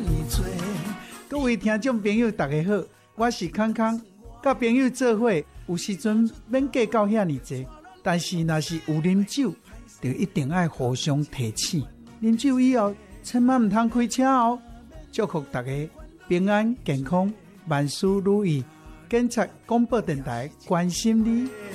各位听众朋友大家好，我是康康，甲朋友做伙有时阵免计较遐尼济，但是若是有啉酒就一定要互相提醒，啉酒以后千万唔通开车哦。祝福大家平安健康，万事如意。警察广播电台关心你。